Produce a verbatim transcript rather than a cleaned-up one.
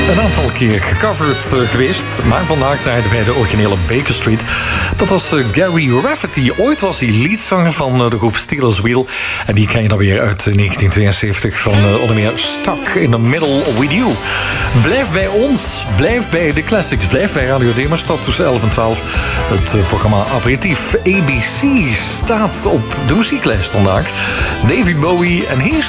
een aantal keer gecoverd uh, geweest. Maar vandaag draaiden wij de originele Baker Street. Dat was uh, Gary Rafferty. Ooit was hij leadzanger van uh, de groep Steelers Wheel. En die ken je dan weer uit uh, negentien tweeënzeventig van uh, onder meer Stuck in the Middle with You. Blijf bij ons. Blijf bij de classics. Blijf bij Radio Demerstad tussen elf en twaalf. Het uh, programma Aperitief. A B C staat op de muzieklijst vandaag. David Bowie en hier is